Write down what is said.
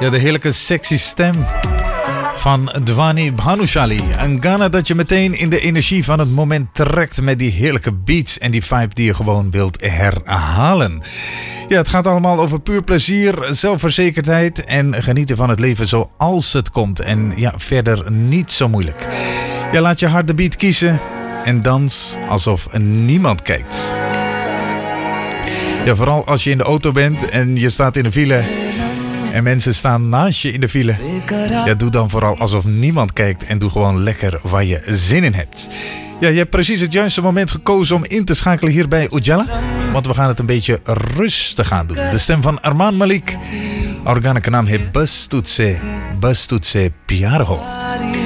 Ja, de heerlijke sexy stem van Dhwani Bhanushali. Een Ghana dat je meteen in de energie van het moment trekt met die heerlijke beats en die vibe die je gewoon wilt herhalen. Ja, het gaat allemaal over puur plezier, zelfverzekerdheid en genieten van het leven zoals het komt. En ja, verder niet zo moeilijk. Ja, laat je hart de beat kiezen en dans alsof niemand kijkt. Ja, vooral als je in de auto bent en je staat in de file en mensen staan naast je in de file. Ja, doe dan vooral alsof niemand kijkt en doe gewoon lekker waar je zin in hebt. Ja, je hebt precies het juiste moment gekozen om in te schakelen hier bij Ujala. Want we gaan het een beetje rustig aan doen. De stem van Armaan Malik. Organe ka naam hai Bas Tujhse Pyar Ho.